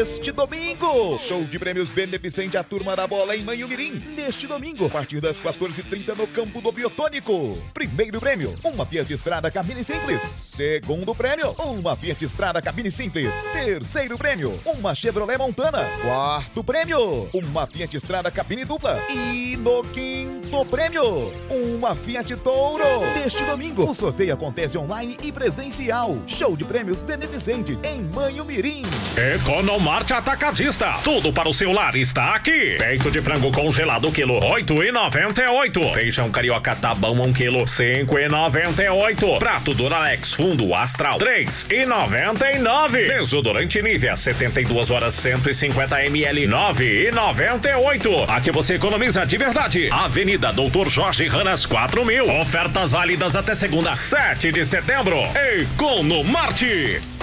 neste domingo. Show de prêmios beneficente à Turma da Bola em Manhumirim. Neste domingo, a partir das 14h30 no Campo do Biotônico. Primeiro prêmio, uma Fiat Strada cabine simples. Segundo prêmio, uma Fiat Strada cabine simples. Terceiro prêmio, uma Chevrolet Montana. Quarto prêmio, uma Fiat Strada cabine dupla. E no quinto prêmio, uma Fiat Touro. Neste domingo, o sorteio acontece online e presencial. Show de prêmios beneficente em Manhumirim. Economarte Atacadista. Tudo para o seu lar está aqui. Peito de frango congelado quilo 8,98. Feijão carioca Tabão 1 quilo 5,98. Prato Duralex fundo Astral 3,99. Desodorante Nivea 72 horas 150 ml 9,98. Aqui você economiza de verdade. Avenida Doutor Jorge Ranas 4000. Ofertas válidas até segunda 7 de setembro. Economarte.